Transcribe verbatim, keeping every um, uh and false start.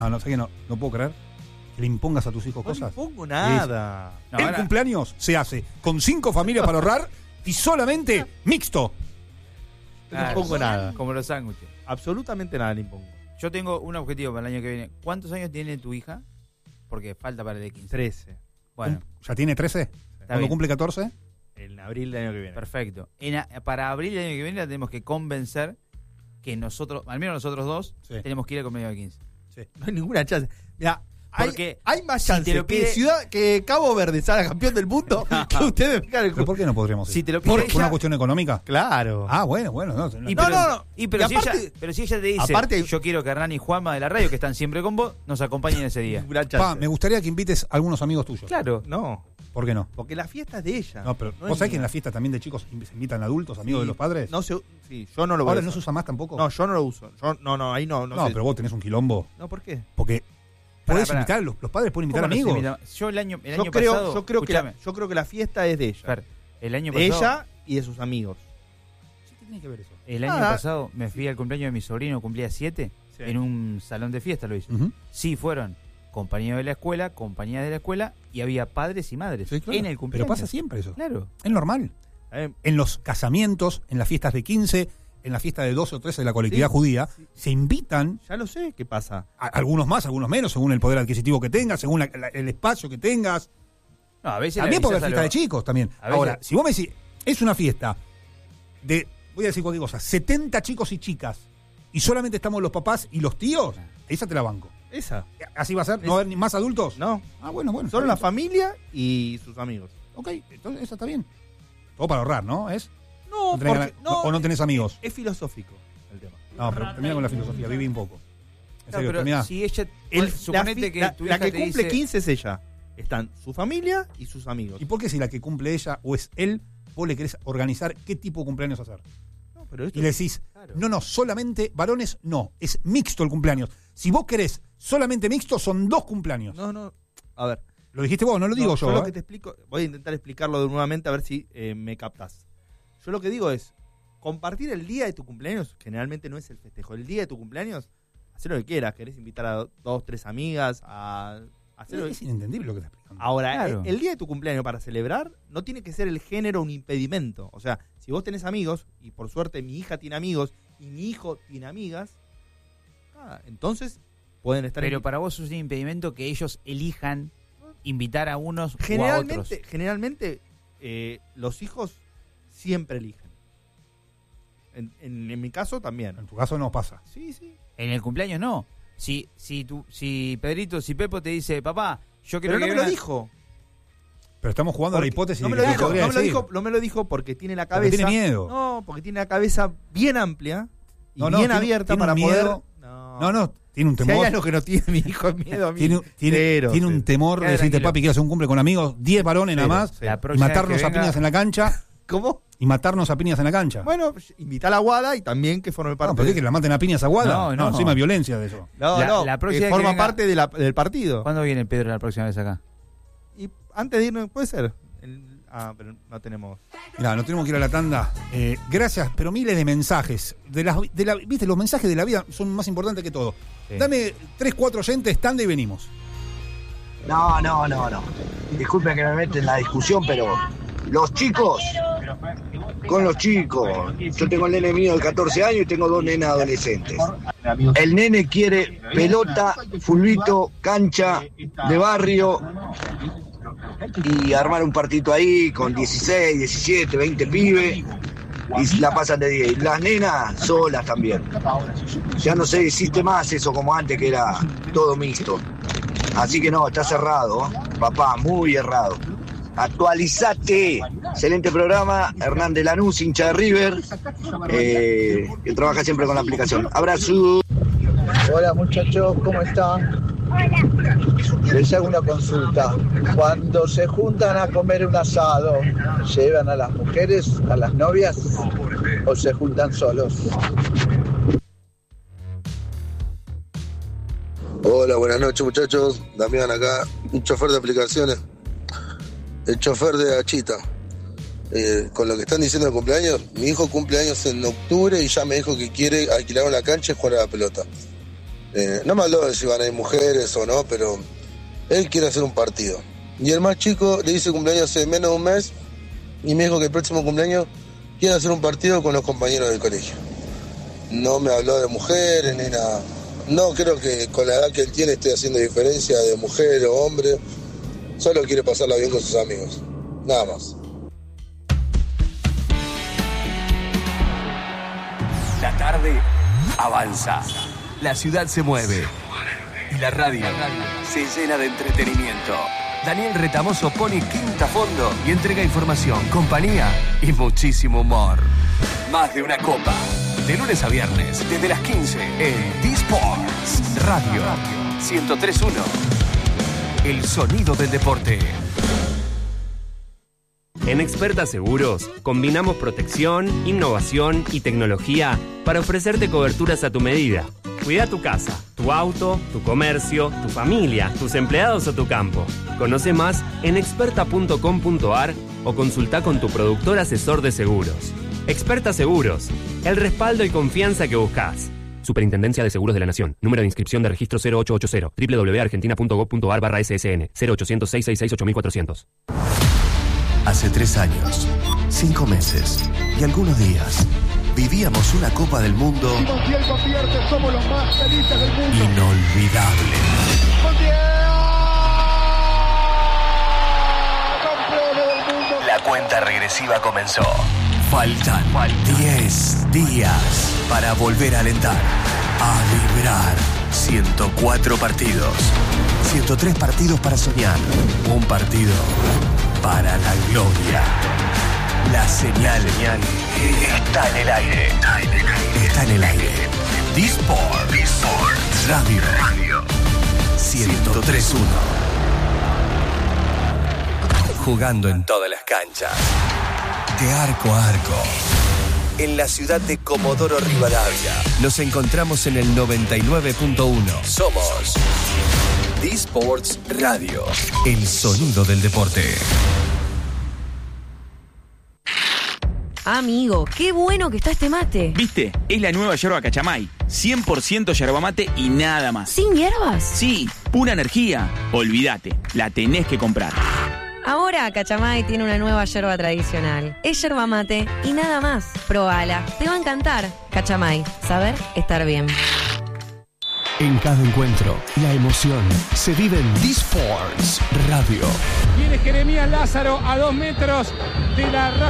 No, no sé que no, no puedo creer que le impongas a tus hijos No cosas. No pongo nada. No, el ahora... cumpleaños se hace con cinco familias para ahorrar y solamente mixto. Claro, no pongo nada. Como los sándwiches. Absolutamente nada le impongo. Yo tengo un objetivo para el año que viene. ¿Cuántos años tiene tu hija? Porque falta para el de quince. trece. Bueno. ¿Ya tiene trece? ¿Cuándo cumple catorce? En abril del año que viene. Perfecto. En a, para abril del año que viene la tenemos que convencer que nosotros, al menos nosotros dos, sí. tenemos que ir al cumpleaños de quince. Sí. No hay ninguna chance. Mira, porque hay, hay más chance si te lo pide... que, Ciudad, que Cabo Verde salga campeón del mundo que ustedes vengan el... ¿Pero por qué no podríamos ir? Si te lo ¿Por ella... una cuestión económica? Claro. Ah, bueno, bueno. No, y no, pero, no, no. Y pero, y si aparte, ella, pero si ella te dice, aparte, yo quiero que Hernán y Juanma de la radio, que están siempre con vos, nos acompañen ese día. Pa, me gustaría que invites a algunos amigos tuyos. Claro. No. ¿Por qué no? Porque la fiesta es de ella. No, pero no ¿vos sabés mía. que en la fiesta también de chicos se invitan adultos, amigos sí, de los padres? No sé, sí, yo no lo voy ¿Ahora a no se usa más tampoco? No, yo no lo uso. Yo, no, no, ahí no. No, no sé. pero vos tenés un quilombo. No, ¿por qué? Porque podés pará, invitar, pará. Los, los padres pueden invitar amigos. No yo el año, el yo año creo, pasado... Yo creo, que la, yo creo que la fiesta es de ella. Fer, el año de pasado, ella y de sus amigos. ¿Qué tiene que ver eso? El año Nada. pasado me fui al cumpleaños de mi sobrino, cumplía siete, sí. en un salón de fiesta lo hice. Uh-huh. Sí, fueron compañeros de la escuela, compañías de la escuela, y había padres y madres sí, claro. en el cumpleaños. Pero pasa siempre eso. Claro. Es normal. Eh, en los casamientos, en las fiestas de quince, en la fiesta de doce o trece de la colectividad sí, judía, sí. se invitan... Ya lo sé, ¿qué pasa? A, algunos más, algunos menos, según el poder adquisitivo que tengas, según la, la, el espacio que tengas. No, a veces también puede haber fiesta lo... de chicos, también. Veces... Ahora, si vos me decís, es una fiesta de, voy a decir cualquier cosa, setenta chicos y chicas, y solamente estamos los papás y los tíos, esa te la banco. Esa. ¿Así va a ser? ¿No va a haber ni más adultos? No. Ah, bueno, bueno. Solo la familia y sus amigos. Ok, entonces esa está bien. Todo para ahorrar, ¿no? ¿Es? No, ¿No tenés porque, ganas, no ¿O no tenés amigos? Es, es filosófico el tema. No, pero termina con la filosofía, viví un poco. En no, serio, pero termina. si ella... El, suponete la, que la, tu la hija que te cumple dice... quince es ella. Están su familia y sus amigos. ¿Y por qué si la que cumple ella o es él, vos le querés organizar qué tipo de cumpleaños hacer? No, pero esto y le decís, claro. no, no, solamente varones, no, es mixto el cumpleaños. Si vos querés solamente mixto, son dos cumpleaños. No, no, a ver. Lo dijiste vos, no lo digo no, yo. Yo ¿eh? lo que te explico, voy a intentar explicarlo nuevamente a ver si eh, me captás. Yo lo que digo es, compartir el día de tu cumpleaños, generalmente no es el festejo, el día de tu cumpleaños, hacer lo que quieras, querés invitar a dos, tres amigas, a hacer lo que... Es inentendible lo que te explican. Ahora, claro. el, el día de tu cumpleaños para celebrar no tiene que ser el género un impedimento. O sea, si vos tenés amigos, y por suerte mi hija tiene amigos, y mi hijo tiene amigas, ah, entonces pueden estar... Pero en... para vos es un impedimento que ellos elijan invitar a unos generalmente, o a otros. Generalmente, eh, los hijos siempre eligen. En, en, en mi caso también. En tu caso no pasa. Sí, sí. En el cumpleaños no. Si si tu, si Pedrito, si Pepo te dice, papá, yo quiero Pero que no me lo una... dijo. Pero estamos jugando Porque a la hipótesis no me de lo que dijo, podría no me lo decir. dijo, no me lo dijo porque tiene la cabeza. Porque tiene miedo. No, porque tiene la cabeza bien amplia y no, no, bien tiene, abierta tiene para un poder. miedo. No. no, no, tiene un temor. Si hay algo que no tiene mi hijo es miedo a mí. Tiene, tiene, cero, tiene cero. un temor de decirte, tranquilo. papi, quiero hacer un cumple con amigos, diez varones Cero, nada más, cero. y matarnos a venga... piñas en la cancha. ¿Cómo? Y matarnos a piñas en la cancha. Bueno, invita a la Guada y también que forme parte. No, ¿por qué que la maten a piñas a Guada? No, no. encima violencia de eso. No, La- no, la que próxima forma que venga- parte de la, del partido. ¿Cuándo viene Pedro la próxima vez acá? Y antes de irnos, puede ser. El- ah, pero no tenemos. Mirá, no tenemos que ir a la tanda. Eh, gracias, pero miles de mensajes. De las, de la, Viste, los mensajes de la vida son más importantes que todo. Sí. Dame tres, cuatro oyentes, tanda y venimos. No, no, no, no. Disculpen que me meten en la discusión, pero los chicos, con los chicos. Yo tengo el nene mío de catorce años y tengo dos nenas adolescentes. El nene quiere pelota, fulbito, cancha de barrio y armar un partito ahí con dieciséis, diecisiete, veinte pibes y la pasan de diez. Y las nenas solas también. Ya no se existe más eso como antes que era todo mixto. Así que no, está cerrado, ¿eh? Papá, muy errado. Actualizate. Excelente programa. Hernán de Lanús, hincha de River, eh, que trabaja siempre con la aplicación. Abrazo. Hola muchachos, ¿cómo están? Les hago una consulta. Cuando se juntan a comer un asado, ¿llevan a las mujeres, a las novias o se juntan solos? Hola, buenas noches muchachos. Damián acá, un chofer de aplicaciones. El chofer de Achita. Eh, con lo que están diciendo de cumpleaños, mi hijo cumple años en octubre y ya me dijo que quiere alquilar una cancha y jugar a la pelota. Eh, no me habló de si van a ir mujeres o no, pero él quiere hacer un partido. Y el más chico le hice cumpleaños hace menos de un mes y me dijo que el próximo cumpleaños quiere hacer un partido con los compañeros del colegio. No me habló de mujeres ni nada. No creo que con la edad que él tiene esté haciendo diferencia de mujer o hombre. Solo quiere pasarla bien con sus amigos. Nada más. La tarde avanza. La ciudad se mueve. Y la radio se llena de entretenimiento. Daniel Retamoso pone quinta a fondo y entrega información, compañía y muchísimo humor. Más de una copa. De lunes a viernes, desde las quince, en D-Sports Radio ciento tres punto uno. El sonido del deporte. En Experta Seguros, combinamos protección, innovación y tecnología para ofrecerte coberturas a tu medida. Cuida tu casa, tu auto, tu comercio, tu familia, tus empleados o tu campo. Conoce más en experta punto com punto a r o consulta con tu productor asesor de seguros. Experta Seguros, el respaldo y confianza que buscas. Superintendencia de Seguros de la Nación. Número de inscripción de registro cero ocho ocho cero. doble u doble u doble u punto argentina punto gob punto a r barra S S N. cero ochocientos, seiscientos sesenta y seis, ocho mil cuatrocientos. Hace tres años, cinco meses y algunos días, vivíamos una Copa del Mundo Montiel convierte, somos los más felices del mundo. Inolvidable. Montiel, campeones del mundo. La cuenta regresiva comenzó. Faltan diez días para volver a alentar, a vibrar. ciento cuatro partidos, ciento tres partidos para soñar, un partido para la gloria. La señal está en el aire. Está en el aire. D-Sports Radio ciento tres punto uno. Jugando en todas las canchas. De arco a arco. En la ciudad de Comodoro Rivadavia. Nos encontramos en el noventa y nueve punto uno. Somos D-Sports Radio. El sonido del deporte. Amigo, qué bueno que está este mate. ¿Viste? Es la nueva yerba Cachamay. cien por ciento yerba mate y nada más. ¿Sin hierbas? Sí, pura energía. Olvídate, la tenés que comprar. Ahora Cachamay tiene una nueva yerba tradicional. Es yerba mate y nada más. Probala, te va a encantar. Cachamay, saber estar bien. En cada encuentro, la emoción se vive en D-Sports Radio. Viene Jeremías Lázaro a dos metros de la